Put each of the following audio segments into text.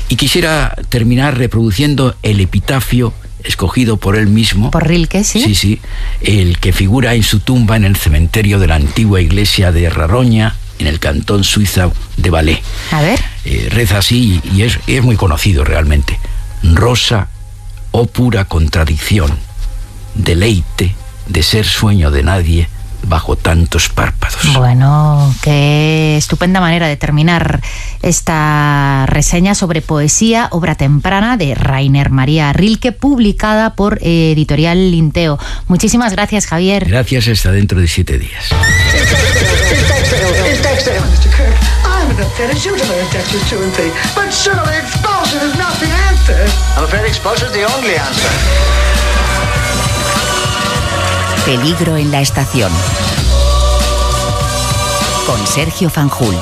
Y quisiera terminar reproduciendo el epitafio escogido por él mismo. ¿Por Rilke, sí? Sí, sí. El que figura en su tumba en el cementerio de la antigua iglesia de Raroña, en el cantón suizo de Valais. A ver. Reza así y es muy conocido realmente. Rosa, oh pura contradicción, deleite de ser sueño de nadie bajo tantos párpados. Bueno, qué estupenda manera de terminar esta reseña sobre poesía, obra temprana de Rainer Maria Rilke, publicada por Editorial Linteo. Muchísimas gracias, Javier. Gracias, hasta dentro de 7 días. Peligro en la estación. Con Sergio Fanjul.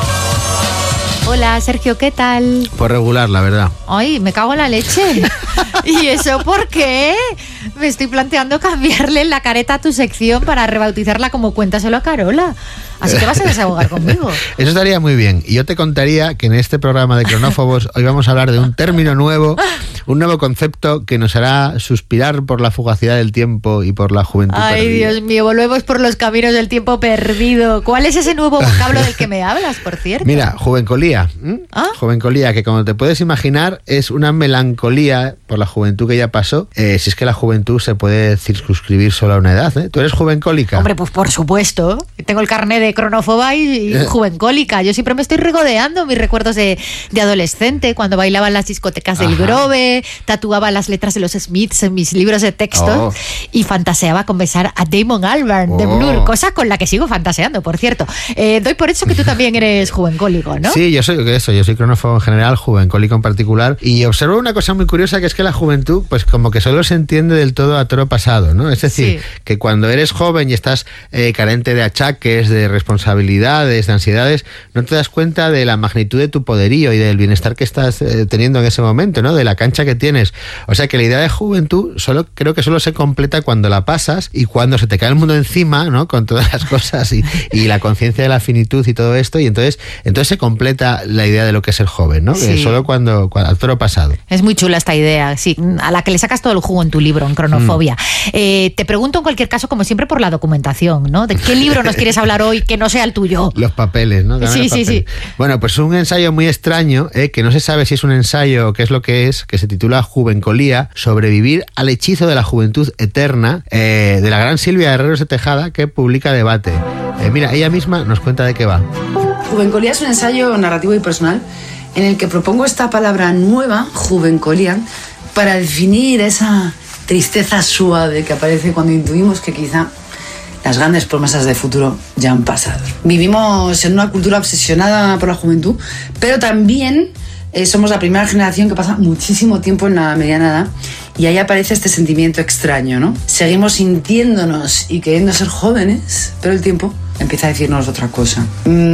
Hola, Sergio, ¿qué tal? Por regular, la verdad. Ay, me cago en la leche. ¿Y eso por qué? Me estoy planteando cambiarle la careta a tu sección para rebautizarla como Cuéntaselo a Carola. Así que vas a desahogar conmigo. Eso estaría muy bien. Y yo te contaría que en este programa de Cronófobos hoy vamos a hablar de un término nuevo, un nuevo concepto que nos hará suspirar por la fugacidad del tiempo y por la juventud perdida. Ay, Dios mío, volvemos por los caminos del tiempo perdido. ¿Cuál es ese nuevo vocablo del que me hablas, por cierto? Mira, juvencolía. Juvencolía, que como te puedes imaginar es una melancolía por la juventud que ya pasó. Si es que la juventud se puede circunscribir solo a una edad, ¿eh? ¿Tú eres juvencólica? Hombre, pues por supuesto. Tengo el carné de cronófoba y juvencólica. Yo siempre me estoy regodeando mis recuerdos de adolescente, cuando bailaba en las discotecas del Grove, tatuaba las letras de los Smiths en mis libros de texto y fantaseaba con besar a Damon Albarn de Blur, cosa con la que sigo fantaseando, por cierto. Doy por hecho que tú también eres juvencólico, ¿no? Sí, yo soy cronófobo en general, juvencólico en particular, y observo una cosa muy curiosa, que es que la juventud, pues como que solo se entiende del todo a toro pasado, ¿no? Es decir, que cuando eres joven y estás carente de achaques, de responsabilidades, de ansiedades, no te das cuenta de la magnitud de tu poderío y del bienestar que estás teniendo en ese momento, ¿no? De la cancha que tienes. O sea que la idea de juventud creo que solo se completa cuando la pasas y cuando se te cae el mundo encima, ¿no? Con todas las cosas y la conciencia de la finitud y todo esto, y entonces se completa la idea de lo que es ser joven, ¿no? Sí. Solo cuando al toro pasado. Es muy chula esta idea, sí, a la que le sacas todo el jugo en tu libro, en Cronofobia. Te pregunto en cualquier caso, como siempre, por la documentación, ¿no? ¿De qué libro nos quieres hablar hoy que no sea el tuyo? Los papeles, ¿no? Sí. Bueno, pues un ensayo muy extraño, que no se sabe si es un ensayo o qué es lo que es, que se titula Juvencolía, sobrevivir al hechizo de la juventud eterna, de la gran Silvia Herreros de Tejada, que publica Debate. Mira, ella misma nos cuenta de qué va. Juvencolía es un ensayo narrativo y personal en el que propongo esta palabra nueva, juvencolía, para definir esa tristeza suave que aparece cuando intuimos que quizá las grandes promesas de futuro ya han pasado. Vivimos en una cultura obsesionada por la juventud, pero también somos la primera generación que pasa muchísimo tiempo en la mediana edad, y ahí aparece este sentimiento extraño, ¿no? Seguimos sintiéndonos y queriendo ser jóvenes, pero el tiempo empieza a decirnos otra cosa.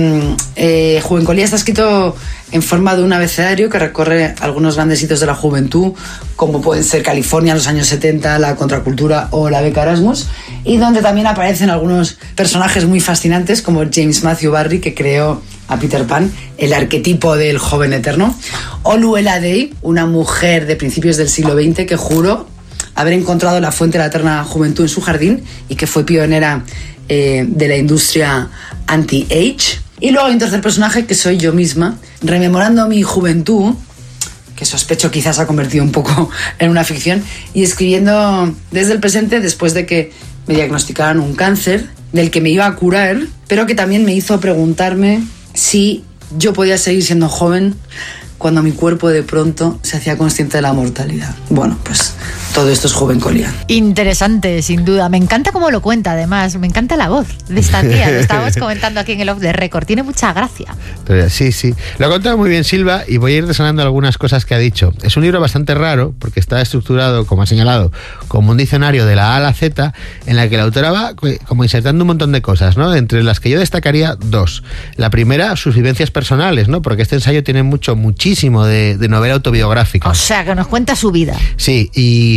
Juvencolía está escrito en forma de un abecedario que recorre algunos grandes hitos de la juventud, como pueden ser California en los años 70, la contracultura o la beca Erasmus, y donde también aparecen algunos personajes muy fascinantes como James Matthew Barrie, que creó a Peter Pan, el arquetipo del joven eterno, o Luella Day, una mujer de principios del siglo XX que juró haber encontrado la fuente de la eterna juventud en su jardín y que fue pionera de la industria anti-age. Y luego hay un tercer personaje que soy yo misma, rememorando mi juventud, que sospecho quizás ha convertido un poco en una ficción, y escribiendo desde el presente después de que me diagnosticaran un cáncer del que me iba a curar, pero que también me hizo preguntarme si yo podía seguir siendo joven cuando mi cuerpo de pronto se hacía consciente de la mortalidad. Bueno, pues todo esto es juvencolía. Interesante, sin duda. Me encanta cómo lo cuenta, además. Me encanta la voz de esta tía. Lo estábamos comentando aquí en el Off the Record. Tiene mucha gracia. Sí. Lo ha contado muy bien Silva y voy a ir desgranando algunas cosas que ha dicho. Es un libro bastante raro porque está estructurado, como ha señalado, como un diccionario de la A a la Z, en la que la autora va como insertando un montón de cosas, ¿no? Entre las que yo destacaría 2. La primera, sus vivencias personales, ¿no? Porque este ensayo tiene muchísimo muchísimo de novela autobiográfica. O sea, que nos cuenta su vida. Sí,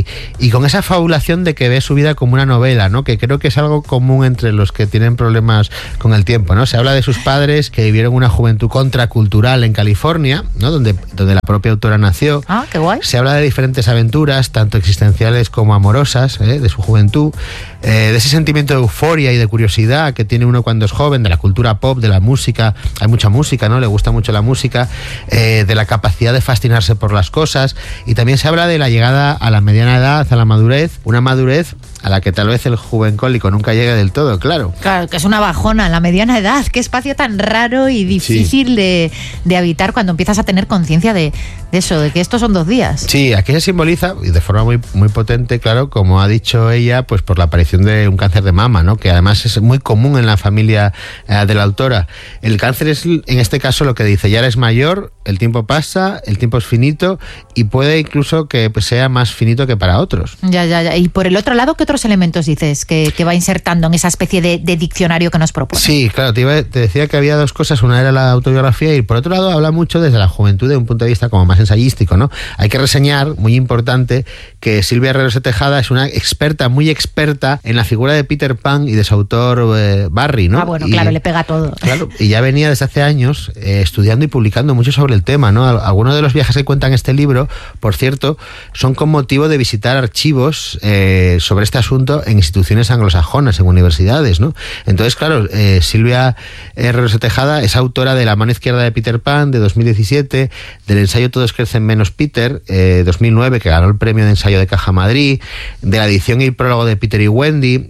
y con esa fabulación de que ve su vida como una novela, ¿no? Que creo que es algo común entre los que tienen problemas con el tiempo, ¿no? Se habla de sus padres que vivieron una juventud contracultural en California, ¿no? Donde la propia autora nació. Ah, qué guay. Se habla de diferentes aventuras, tanto existenciales como amorosas, de su juventud, de ese sentimiento de euforia y de curiosidad que tiene uno cuando es joven, de la cultura pop, de la música. Hay mucha música, ¿no? Le gusta mucho la música, de la capacidad de fascinarse por las cosas, y también se habla de la llegada a la mediana edad, a la madurez, una madurez a la que tal vez el juvencólico nunca llegue del todo, claro. Claro, que es una bajona, la mediana edad. Qué espacio tan raro y difícil de habitar cuando empiezas a tener conciencia de eso, de que estos son 2 días. Sí, aquí se simboliza, y de forma muy, muy potente, claro, como ha dicho ella, pues por la aparición de un cáncer de mama, ¿no? Que además es muy común en la familia de la autora. El cáncer es, en este caso, lo que dice, ya eres mayor, el tiempo pasa, el tiempo es finito, y puede incluso que pues, sea más finito que para otros. Ya. Y por el otro lado, ¿qué otros elementos dices que va insertando en esa especie de diccionario que nos propone? Sí, claro, te decía que había 2 cosas. Una era la autobiografía, y por otro lado habla mucho desde la juventud, de un punto de vista como más ensayístico, ¿no? Hay que reseñar, muy importante, que Silvia Herreros de Tejada es una experta, muy experta en la figura de Peter Pan y de su autor Barry, ¿no? Ah, bueno, claro, le pega todo. Claro, y ya venía desde hace años estudiando y publicando mucho sobre el tema, ¿no? Algunos de los viajes que cuentan este libro, por cierto, son con motivo de visitar archivos sobre este asunto en instituciones anglosajonas, en universidades, ¿no? Entonces, claro, Silvia Herreros de Tejada es autora de La mano izquierda de Peter Pan, de 2017, del ensayo Todos crecen menos Peter, 2009, que ganó el premio de ensayo de Caja Madrid, de la edición y prólogo de Peter y Wendy,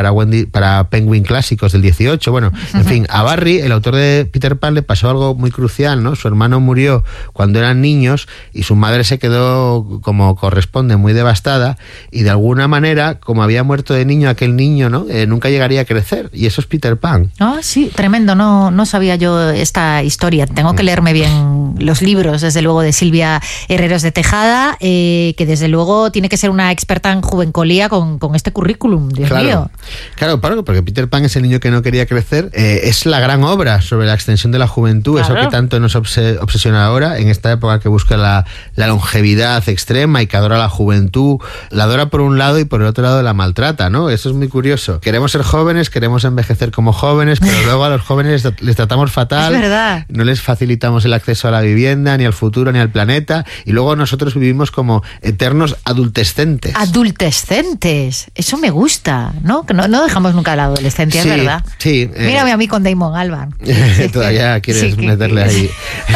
para Penguin Clásicos del 18. Bueno, en fin, a Barry, el autor de Peter Pan, le pasó algo muy crucial, ¿no? Su hermano murió cuando eran niños y su madre se quedó, como corresponde, muy devastada, y de alguna manera, como había muerto de niño aquel niño, ¿no? Nunca llegaría a crecer, y eso es Peter Pan. Ah, sí, tremendo, no sabía yo esta historia. Tengo que leerme bien los libros, desde luego, de Silvia Herreros de Tejada, que desde luego tiene que ser una experta en juvencolía con este currículum, Dios mío. Claro, porque Peter Pan es el niño que no quería crecer, es la gran obra sobre la extensión de la juventud, claro. Eso que tanto nos obsesiona ahora, en esta época que busca la longevidad extrema y que adora la juventud, la adora por un lado y por el otro lado la maltrata, ¿no? Eso es muy curioso. Queremos ser jóvenes, queremos envejecer como jóvenes, pero luego a los jóvenes les tratamos fatal. Es verdad. No les facilitamos el acceso a la vivienda, ni al futuro, ni al planeta, y luego nosotros vivimos como eternos adultescentes. Adultescentes, eso me gusta, ¿no? Que no dejamos nunca la adolescencia, sí, es verdad. Sí. Mírame a mí con Damon Albarn. Todavía quieres meterle ahí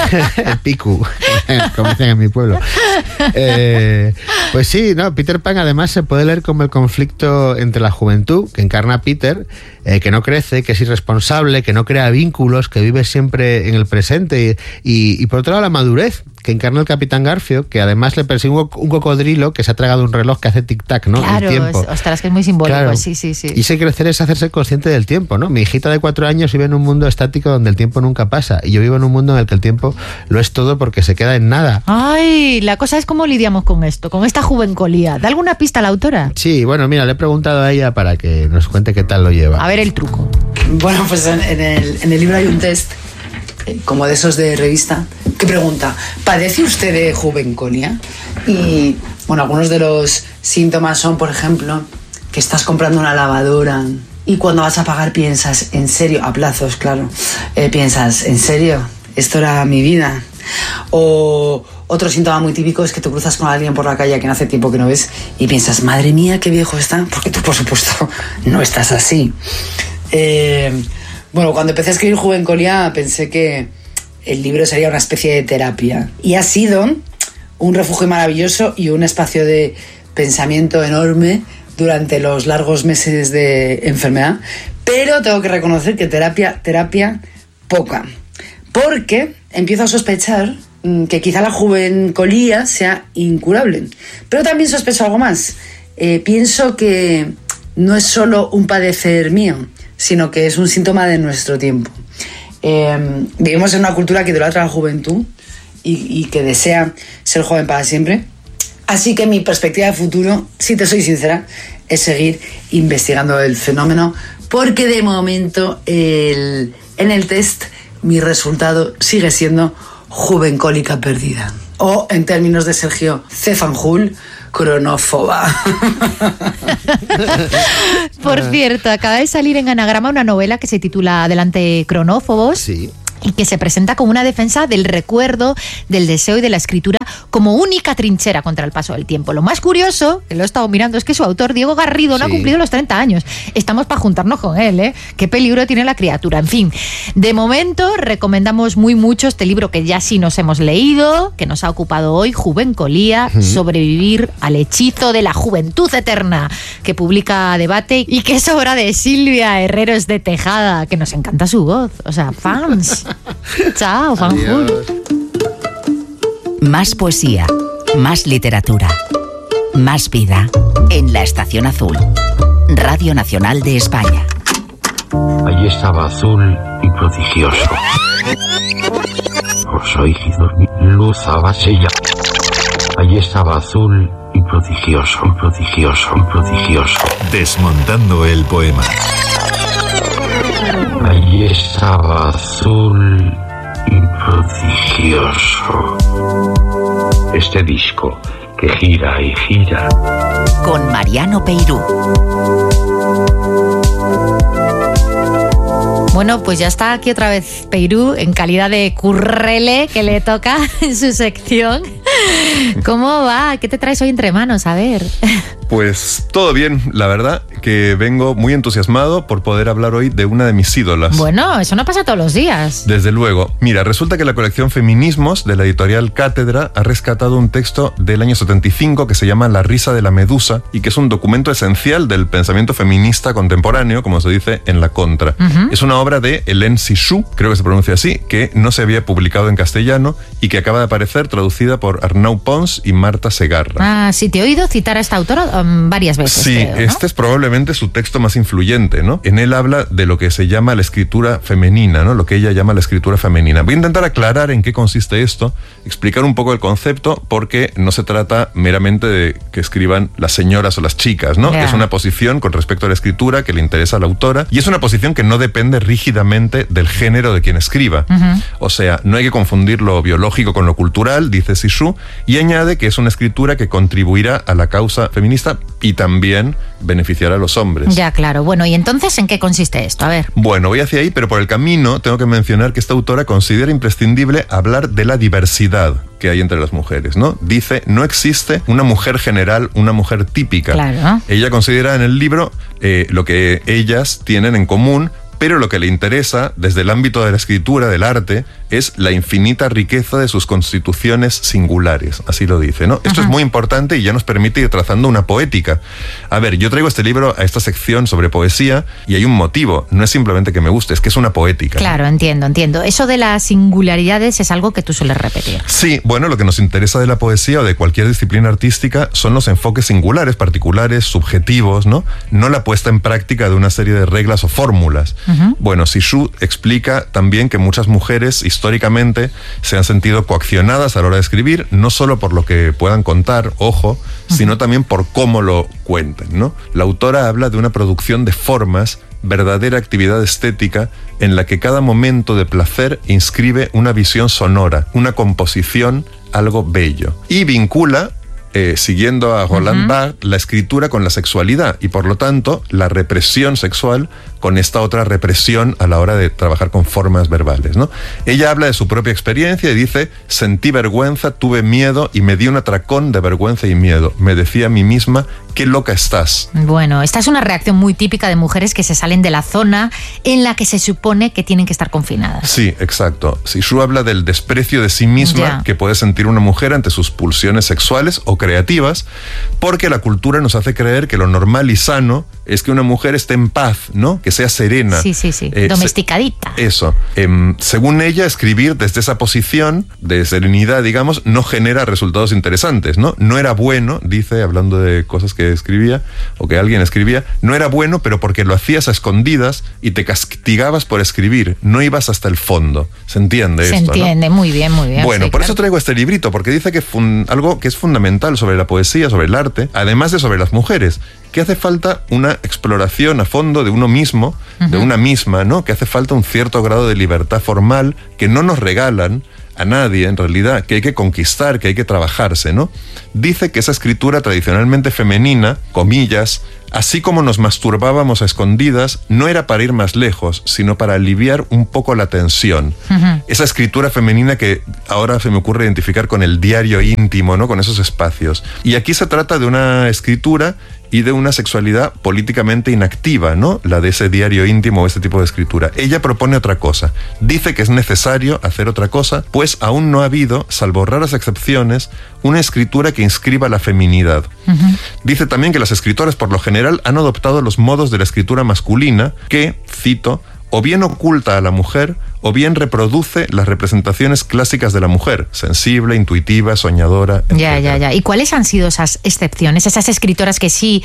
el picu, como dicen en mi pueblo. Pues sí, no, Peter Pan además se puede leer como el conflicto entre la juventud, que encarna Peter, que no crece, que es irresponsable, que no crea vínculos, que vive siempre en el presente, y por otro lado la madurez, que encarna el Capitán Garfio, que además le persigue un cocodrilo que se ha tragado un reloj que hace tic-tac, ¿no? Claro, el tiempo. Ostras, que es muy simbólico, claro. Sí. Y ese crecer es hacerse consciente del tiempo, ¿no? Mi hijita de 4 años vive en un mundo estático donde el tiempo nunca pasa, y yo vivo en un mundo en el que el tiempo lo es todo porque se queda en nada. Ay, la cosa es cómo lidiamos con esto, con esta juvencolía. ¿Da alguna pista a la autora? Sí, bueno, mira, le he preguntado a ella para que nos cuente qué tal lo lleva. A ver el truco. Bueno, pues en el libro hay un test, como de esos de revista, que pregunta, ¿padece usted de juvencolia? Y, bueno, algunos de los síntomas son, por ejemplo, que estás comprando una lavadora y cuando vas a pagar piensas, ¿en serio? A plazos, claro. Piensas, ¿en serio? Esto era mi vida. O otro síntoma muy típico es que te cruzas con alguien por la calle a quien hace tiempo que no ves y piensas, madre mía, qué viejo está, porque tú, por supuesto, no estás así. Bueno, cuando empecé a escribir Juvencolía pensé que el libro sería una especie de terapia, y ha sido un refugio maravilloso y un espacio de pensamiento enorme durante los largos meses de enfermedad, pero tengo que reconocer que terapia poca, porque empiezo a sospechar que quizá la juvencolía sea incurable, pero también sospecho algo más. Pienso que no es solo un padecer mío, sino que es un síntoma de nuestro tiempo. Vivimos en una cultura que idolatra la juventud y que desea ser joven para siempre. Así que mi perspectiva de futuro, si te soy sincera, es seguir investigando el fenómeno, porque de momento en el test mi resultado sigue siendo juvencólica perdida. O, en términos de Sergio C. Fanjul, cronófoba. Por cierto, acaba de salir en Anagrama una novela que se titula Adelante, cronófobos. Sí. Y que se presenta como una defensa del recuerdo, del deseo y de la escritura como única trinchera contra el paso del tiempo. Lo más curioso, que lo he estado mirando, es que su autor, Diego Garrido, no ha cumplido los 30 años. Estamos para juntarnos con él, ¿eh? Qué peligro tiene la criatura. En fin, de momento recomendamos muy mucho este libro que ya sí nos hemos leído, que nos ha ocupado hoy, Juvencolía, Sobrevivir al hechizo de la juventud eterna, que publica Debate y que es obra de Silvia Herreros de Tejada, que nos encanta su voz. O sea, fans. Chao, Fanjul. Más poesía, más literatura, más vida en La Estación Azul. Radio Nacional de España. Allí estaba azul y prodigioso. Os oídos mi luz abasella. Allí estaba azul y prodigioso, prodigioso, prodigioso. Desmontando el poema. Allí estaba azul y prodigioso. Este disco que gira y gira. Con Mariano Peirú. Bueno, pues ya está aquí otra vez Peirú en calidad de currele que le toca en su sección. ¿Cómo va? ¿Qué te traes hoy entre manos? A ver. Pues todo bien, la verdad, que vengo muy entusiasmado por poder hablar hoy de una de mis ídolas. Bueno, eso no pasa todos los días. Desde luego. Mira, resulta que la colección Feminismos de la editorial Cátedra ha rescatado un texto del año 75 que se llama La risa de la medusa y que es un documento esencial del pensamiento feminista contemporáneo, como se dice en la Contra. Es una obra de Hélène Cixous, creo que se pronuncia así, que no se había publicado en castellano y que acaba de aparecer traducida por Arnau Pons y Marta Segarra. Ah, sí, te he oído citar a esta autora varias veces. Sí, creo, ¿no? Este es probablemente su texto más influyente, ¿no? En él habla de lo que se llama la escritura femenina, ¿no? Lo que ella llama la escritura femenina. Voy a intentar aclarar en qué consiste esto, explicar un poco el concepto, porque no se trata meramente de que escriban las señoras o las chicas, ¿no? Yeah. Es una posición con respecto a la escritura que le interesa a la autora y es una posición que no depende rígidamente del género de quien escriba. O sea, no hay que confundir lo biológico con lo cultural, dice Cixous, y añade que es una escritura que contribuirá a la causa feminista y también beneficiará a los hombres. Ya, claro. Bueno, ¿y entonces en qué consiste esto? A ver. Bueno, voy hacia ahí, pero por el camino tengo que mencionar que esta autora considera imprescindible hablar de la diversidad que hay entre las mujeres, ¿no? Dice, no existe una mujer general, una mujer típica. Claro. Ella considera en el libro lo que ellas tienen en común, pero lo que le interesa, desde el ámbito de la escritura, del arte, es la infinita riqueza de sus constituciones singulares, así lo dice, ¿no? Esto es muy importante y ya nos permite ir trazando una poética. A ver, yo traigo este libro a esta sección sobre poesía y hay un motivo, no es simplemente que me guste, es que es una poética. Claro, entiendo. Eso de las singularidades es algo que tú sueles repetir. Sí, bueno, lo que nos interesa de la poesía o de cualquier disciplina artística son los enfoques singulares, particulares, subjetivos, ¿no? No la puesta en práctica de una serie de reglas o fórmulas. Bueno, Cixous explica también que muchas mujeres históricamente se han sentido coaccionadas a la hora de escribir, no solo por lo que puedan contar, ojo, sino también por cómo lo cuenten, ¿no? La autora habla de una producción de formas, verdadera actividad estética en la que cada momento de placer inscribe una visión sonora, una composición, algo bello. Y vincula, siguiendo a Roland Barthes, la escritura con la sexualidad y por lo tanto la represión sexual con esta otra represión a la hora de trabajar con formas verbales, ¿no? Ella habla de su propia experiencia y dice, sentí vergüenza, tuve miedo y me di un atracón de vergüenza y miedo. Me decía a mí misma, qué loca estás. Bueno, esta es una reacción muy típica de mujeres que se salen de la zona en la que se supone que tienen que estar confinadas. Sí, exacto. Cixous habla del desprecio de sí misma que puede sentir una mujer ante sus pulsiones sexuales o creativas, porque la cultura nos hace creer que lo normal y sano es que una mujer esté en paz, ¿no? Que sea serena. Sí. Domesticadita. Eso. Según ella, escribir desde esa posición de serenidad, digamos, no genera resultados interesantes, ¿no? No era bueno, dice, hablando de cosas que escribía, o que alguien escribía, no era bueno, pero porque lo hacías a escondidas y te castigabas por escribir, no ibas hasta el fondo. ¿Se entiende esto? Se entiende, ¿no? Muy bien. Bueno, sí, por eso traigo este librito, porque dice que algo que es fundamental sobre la poesía, sobre el arte, además de sobre las mujeres, que hace falta una exploración a fondo de uno mismo, de una misma, ¿no? Que hace falta un cierto grado de libertad formal que no nos regalan a nadie en realidad, que hay que conquistar, que hay que trabajarse, ¿no? Dice que esa escritura tradicionalmente femenina, comillas, así como nos masturbábamos a escondidas, no era para ir más lejos, sino para aliviar un poco la tensión. Esa escritura femenina que ahora se me ocurre identificar con el diario íntimo, ¿no? Con esos espacios. Y aquí se trata de una escritura y de una sexualidad políticamente inactiva, ¿no? La de ese diario íntimo o este tipo de escritura. Ella propone otra cosa. Dice que es necesario hacer otra cosa, pues aún no ha habido, salvo raras excepciones, una escritura que inscriba la feminidad. Dice también que las escritoras por lo general han adoptado los modos de la escritura masculina que, cito, o bien oculta a la mujer, o bien reproduce las representaciones clásicas de la mujer, sensible, intuitiva, soñadora, etc. Ya. ¿Y cuáles han sido esas excepciones? Esas escritoras que sí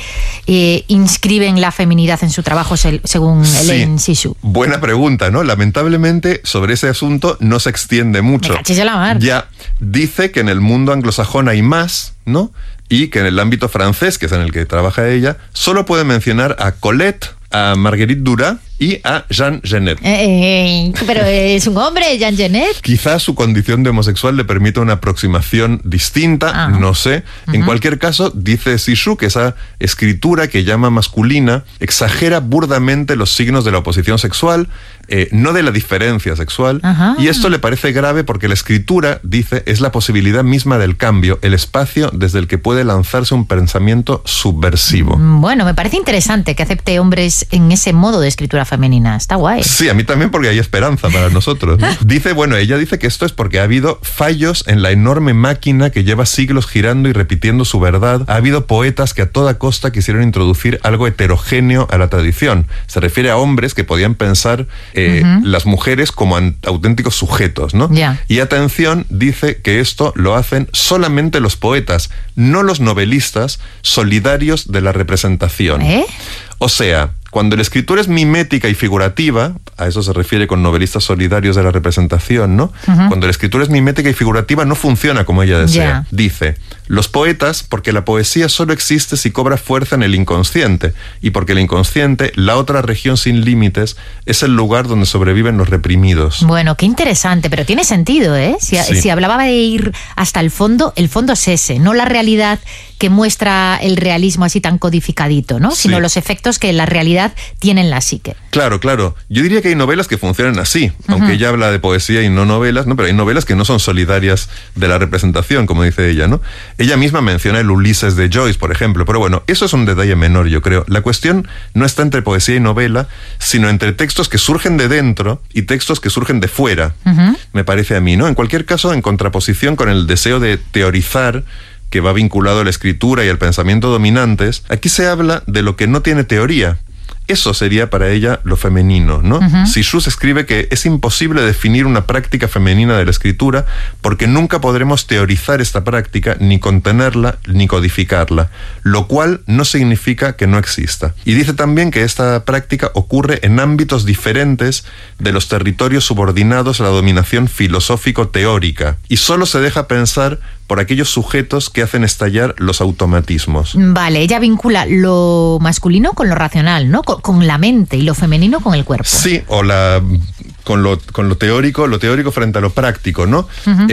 inscriben la feminidad en su trabajo, según Hélène Cixous. Buena pregunta, ¿no? Lamentablemente, sobre ese asunto no se extiende mucho. Me cachis de la mar. Ya, dice que en el mundo anglosajón hay más, ¿no? Y que en el ámbito francés, que es en el que trabaja ella, solo puede mencionar a Colette, a Marguerite Duras y a Jean Genet. Pero es un hombre, Jean Genet. Quizás su condición de homosexual le permita una aproximación distinta, no sé. En cualquier caso, dice Cixous que esa escritura que llama masculina exagera burdamente los signos de la oposición sexual, no de la diferencia sexual, y esto le parece grave porque la escritura, dice, es la posibilidad misma del cambio, el espacio desde el que puede lanzarse un pensamiento subversivo. Bueno, me parece interesante que acepte hombres en ese modo de escritura femenina. Está guay. Sí, a mí también, porque hay esperanza para nosotros. Ella dice que esto es porque ha habido fallos en la enorme máquina que lleva siglos girando y repitiendo su verdad. Ha habido poetas que a toda costa quisieron introducir algo heterogéneo a la tradición. Se refiere a hombres que podían pensar las mujeres como auténticos sujetos, ¿no? Y atención, dice que esto lo hacen solamente los poetas, no los novelistas solidarios de la representación. O sea, cuando la escritura es mimética y figurativa, a eso se refiere con novelistas solidarios de la representación, ¿no? Cuando la escritura es mimética y figurativa no funciona como ella desea. Dice, los poetas, porque la poesía solo existe si cobra fuerza en el inconsciente, y porque el inconsciente, la otra región sin límites, es el lugar donde sobreviven los reprimidos. Bueno, qué interesante, pero tiene sentido, ¿eh? Si hablaba de ir hasta el fondo es ese, no la realidad que muestra el realismo así tan codificadito, ¿no? Sino los efectos que la realidad tiene en la psique. Claro. Yo diría que hay novelas que funcionan así, aunque ella habla de poesía y no novelas, ¿no? Pero hay novelas que no son solidarias de la representación, como dice ella, ¿no? Ella misma menciona el Ulises de Joyce, por ejemplo, pero bueno, eso es un detalle menor, yo creo. La cuestión no está entre poesía y novela, sino entre textos que surgen de dentro y textos que surgen de fuera, me parece a mí, ¿no? En cualquier caso, en contraposición con el deseo de teorizar, que va vinculado a la escritura y al pensamiento dominantes, aquí se habla de lo que no tiene teoría. Eso sería para ella lo femenino, ¿no? Cixous escribe que es imposible definir una práctica femenina de la escritura porque nunca podremos teorizar esta práctica, ni contenerla, ni codificarla, lo cual no significa que no exista. Y dice también que esta práctica ocurre en ámbitos diferentes de los territorios subordinados a la dominación filosófico-teórica, y solo se deja pensar por aquellos sujetos que hacen estallar los automatismos. Vale, ella vincula lo masculino con lo racional, ¿no? Con la mente, y lo femenino con el cuerpo. Sí, o con lo teórico frente a lo práctico, ¿no?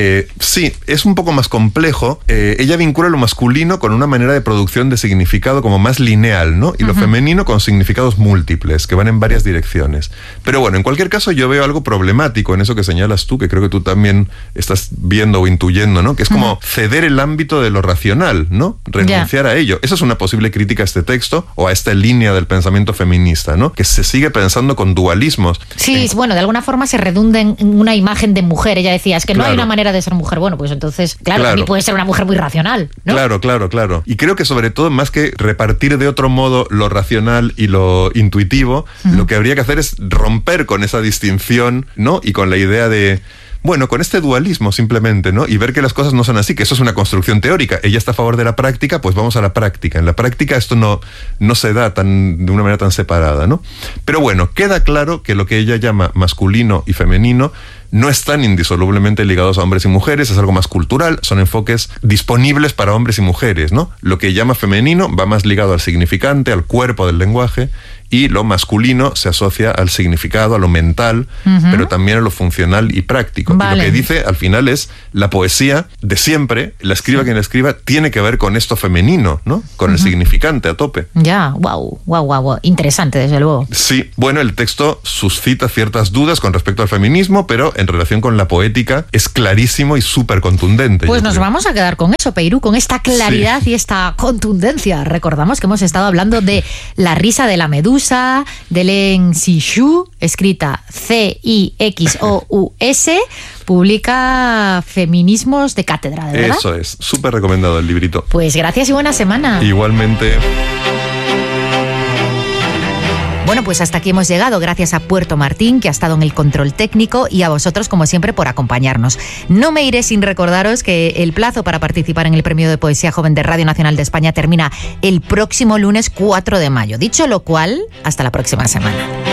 Sí, es un poco más complejo. Ella vincula lo masculino con una manera de producción de significado como más lineal, ¿no? Y lo femenino con significados múltiples, que van en varias direcciones. Pero bueno, en cualquier caso yo veo algo problemático en eso que señalas tú, que creo que tú también estás viendo o intuyendo, ¿no? Que es como ceder el ámbito de lo racional, ¿no? Renunciar a ello. Esa es una posible crítica a este texto o a esta línea del pensamiento feminista, ¿no? Que se sigue pensando con dualismos. Sí, bueno, de alguna forma se redunda en una imagen de mujer. Ella decía, es que no hay una manera de ser mujer. Bueno, pues entonces, claro, a mí puede ser una mujer muy racional, ¿no? Claro. Y creo que sobre todo, más que repartir de otro modo lo racional y lo intuitivo, lo que habría que hacer es romper con esa distinción, ¿no? Y con la idea de... Bueno, con este dualismo simplemente, ¿no? Y ver que las cosas no son así, que eso es una construcción teórica. Ella está a favor de la práctica, pues vamos a la práctica. En la práctica esto no se da de una manera tan separada, ¿no? Pero bueno, queda claro que lo que ella llama masculino y femenino no están indisolublemente ligados a hombres y mujeres, es algo más cultural, son enfoques disponibles para hombres y mujeres, ¿no? Lo que llama femenino va más ligado al significante, al cuerpo del lenguaje, y lo masculino se asocia al significado, a lo mental, pero también a lo funcional y práctico. Vale. Y lo que dice al final es, la poesía de siempre, la escriba quien la escriba, tiene que ver con esto femenino, ¿no? Con el significante a tope. Ya, wow. Interesante, desde luego. Sí, bueno, el texto suscita ciertas dudas con respecto al feminismo, pero en relación con la poética es clarísimo y súper contundente. Pues nos vamos a quedar con eso, Peirú, con esta claridad y esta contundencia. Recordamos que hemos estado hablando de La risa de la medusa, de Len Cixous, escrita Cixous, publica Feminismos de Cátedra, ¿de verdad? Eso es, súper recomendado el librito. Pues gracias y buena semana. Igualmente. Bueno, pues hasta aquí hemos llegado, gracias a Puerto Martín, que ha estado en el control técnico, y a vosotros, como siempre, por acompañarnos. No me iré sin recordaros que el plazo para participar en el Premio de Poesía Joven de Radio Nacional de España termina el próximo lunes 4 de mayo. Dicho lo cual, hasta la próxima semana.